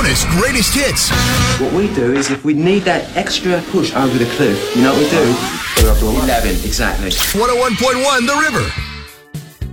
hottest, greatest hits. What we do is if we need that extra push over the cliff, you know what we do? 11, exactly. 101.1 The River.